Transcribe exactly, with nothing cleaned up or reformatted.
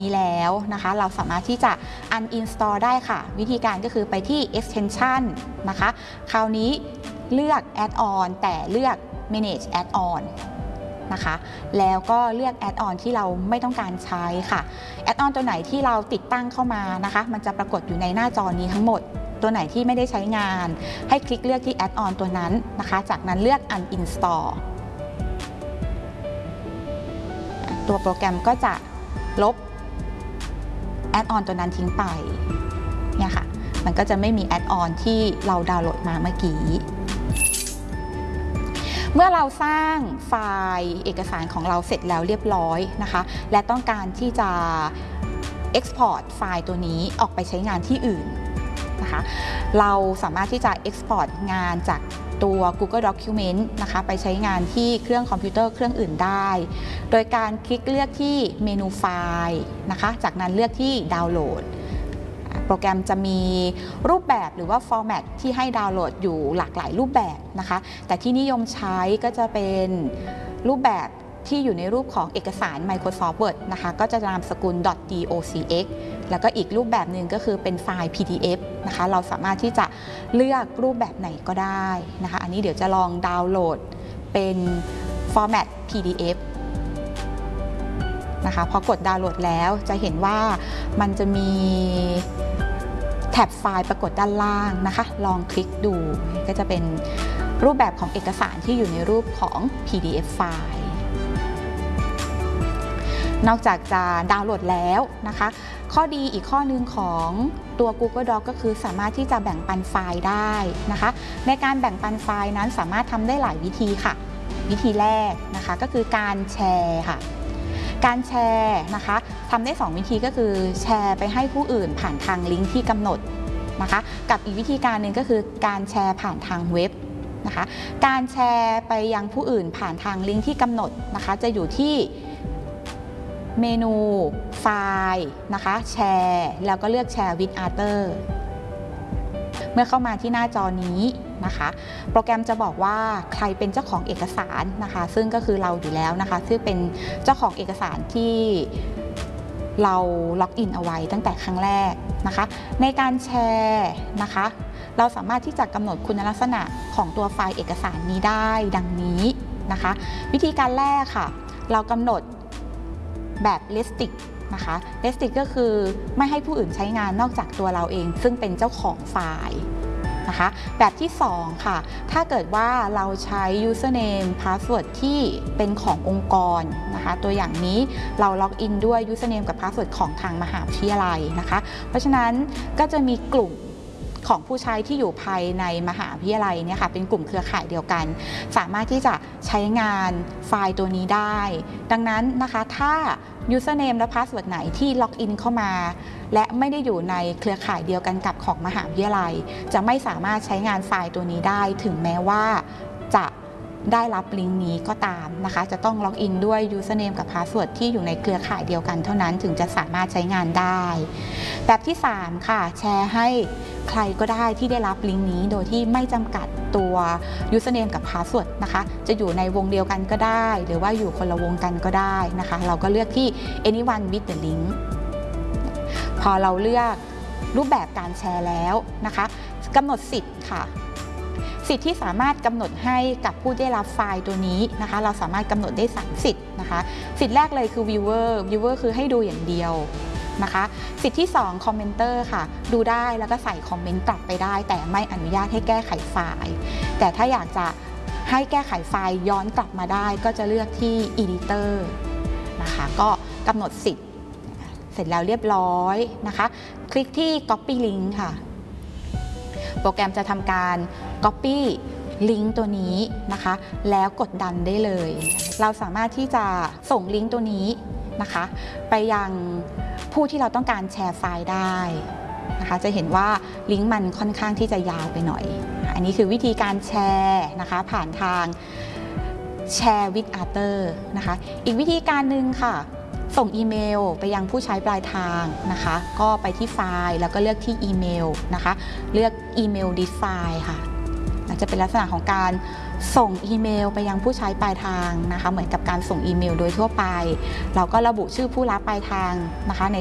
นี้แล้วนะคะเราสามารถที่จะ uninstall ได้ค่ะวิธีการก็คือไปที่ extension นะคะคราวนี้เลือก add-on แต่เลือก manage add-on นะคะแล้วก็เลือก add-on ที่เราไม่ต้องการใช้ค่ะ add-on ตัวไหนที่เราติดตั้งเข้ามานะคะมันจะปรากฏอยู่ในหน้าจอนี้ทั้งหมดตัวไหนที่ไม่ได้ใช้งานให้คลิกเลือกที่ add-on ตัวนั้นนะคะจากนั้นเลือก uninstall ตัวโปรแกรมก็จะลบแอดออนตัวนั้นทิ้งไปเนี่ยค่ะมันก็จะไม่มีแอดออนที่เราดาวน์โหลดมาเมื่อกี้เมื่อเราสร้างไฟล์เอกสารของเราเสร็จแล้วเรียบร้อยนะคะและต้องการที่จะ Export ไฟล์ตัวนี้ออกไปใช้งานที่อื่นนะคะเราสามารถที่จะ Export งานจากตัว Google Document นะคะไปใช้งานที่เครื่องคอมพิวเตอร์เครื่องอื่นได้โดยการคลิกเลือกที่เมนูไฟล์นะคะจากนั้นเลือกที่ดาวน์โหลดโปรแกรมจะมีรูปแบบหรือว่าฟอร์แมตที่ให้ดาวน์โหลดอยู่หลากหลายรูปแบบนะคะแต่ที่นิยมใช้ก็จะเป็นรูปแบบที่อยู่ในรูปของเอกสาร Microsoft Word นะคะก็จะนามสกุล .docx แล้วก็อีกรูปแบบหนึ่งก็คือเป็นไฟล์ พี ดี เอฟ นะคะเราสามารถที่จะเลือกรูปแบบไหนก็ได้นะคะอันนี้เดี๋ยวจะลองดาวน์โหลดเป็นฟอร์แมต พี ดี เอฟ นะคะพอกดดาวน์โหลดแล้วจะเห็นว่ามันจะมีแท็บไฟล์ปรากฏด้านล่างนะคะลองคลิกดูก็จะเป็นรูปแบบของเอกสารที่อยู่ในรูปของ พี ดี เอฟ ไฟล์นอกจากจะดาวน์โหลดแล้วนะคะข้อดีอีกข้อหนึ่งของตัว Google Doc ก็คือสามารถที่จะแบ่งปันไฟล์ได้นะคะในการแบ่งปันไฟล์นั้นสามารถทำได้หลายวิธีค่ะวิธีแรกนะคะก็คือการแชร์ค่ะการแชร์นะคะทำได้สองวิธีก็คือแชร์ไปให้ผู้อื่นผ่านทางลิงก์ที่กำหนดนะคะกับอีกวิธีการหนึ่งก็คือการแชร์ผ่านทางเว็บนะคะการแชร์ไปยังผู้อื่นผ่านทางลิงก์ที่กำหนดนะคะจะอยู่ที่เมนูไฟล์นะคะแชร์แล้วก็เลือกแชร์ with other เมื่อเข้ามาที่หน้าจอนี้นะคะโปรแกรมจะบอกว่าใครเป็นเจ้าของเอกสารนะคะซึ่งก็คือเราอยู่แล้วนะคะซึ่งเป็นเจ้าของเอกสารที่เราล็อกอินเอาไว้ตั้งแต่ครั้งแรกนะคะในการแชร์นะคะเราสามารถที่จะกำหนดคุณลักษณะของตัวไฟล์เอกสารนี้ได้ดังนี้นะคะวิธีการแรกค่ะเรากำหนดแบบ restrict นะคะ restrict ก็คือไม่ให้ผู้อื่นใช้งานนอกจากตัวเราเองซึ่งเป็นเจ้าของไฟล์นะคะแบบที่สองค่ะถ้าเกิดว่าเราใช้ username password ที่เป็นขององค์กรนะคะตัวอย่างนี้เราล็อกอินด้วย username กับ password ของทางมหาวิทยาลัยนะคะเพราะฉะนั้นก็จะมีกลุ่มของผู้ใช้ที่อยู่ภายในมหาวิทยาลัยเนี่ยค่ะเป็นกลุ่มเครือข่ายเดียวกันสามารถที่จะใช้งานไฟล์ตัวนี้ได้ดังนั้นนะคะถ้า username และ password ไหนที่ล็อกอินเข้ามาและไม่ได้อยู่ในเครือข่ายเดียวกันกับของมหาวิทยาลัยจะไม่สามารถใช้งานไฟล์ตัวนี้ได้ถึงแม้ว่าจะได้รับลิงก์นี้ก็ตามนะคะจะต้องล็อกอินด้วย username กับ password ที่อยู่ในเครือข่ายเดียวกันเท่านั้นถึงจะสามารถใช้งานได้แบบที่สามค่ะแชร์ให้ใครก็ได้ที่ได้รับลิงก์นี้โดยที่ไม่จำกัดตัว username กับ password นะคะจะอยู่ในวงเดียวกันก็ได้หรือว่าอยู่คนละวงกันก็ได้นะคะเราก็เลือกที่ anyone with the link พอเราเลือกรูปแบบการแชร์แล้วนะคะกำหนดสิทธิ์ค่ะสิทธิ์ที่สามารถกำหนดให้กับผู้ได้รับไฟล์ตัวนี้นะคะเราสามารถกำหนดได้สามสิทธิ์นะคะสิทธิ์แรกเลยคือ viewer viewer คือให้ดูอย่างเดียวนะคะสิทธิ์ที่สอง commenter ค่ะดูได้แล้วก็ใส่คอมเมนต์กลับไปได้แต่ไม่อนุญาตให้แก้ไขไฟล์แต่ถ้าอยากจะให้แก้ไขไฟล์ย้อนกลับมาได้ก็จะเลือกที่ editor นะคะก็กำหนดสิทธิ์เสร็จแล้วเรียบร้อยนะคะคลิกที่ copy link ค่ะโปรแกรมจะทำการ copy ลิงก์ตัวนี้นะคะแล้วกดดันได้เลยเราสามารถที่จะส่งลิงก์ตัวนี้นะคะไปยังผู้ที่เราต้องการแชร์ไฟล์ได้นะคะจะเห็นว่าลิงก์มันค่อนข้างที่จะยาวไปหน่อยอันนี้คือวิธีการแชร์นะคะผ่านทางแชร์ with other นะคะอีกวิธีการหนึ่งค่ะส่งอีเมลไปยังผู้ใช้ปลายทางนะคะก็ไปที่ไฟล์แล้วก็เลือกที่อีเมลนะคะเลือกอีเมล this file ค่ะอาจจะเป็นลักษณะของการส่งอีเมลไปยังผู้ใช้ปลายทางนะคะเหมือนกับการส่งอีเมลโดยทั่วไปเราก็ระบุชื่อผู้รับปลายทางนะคะใน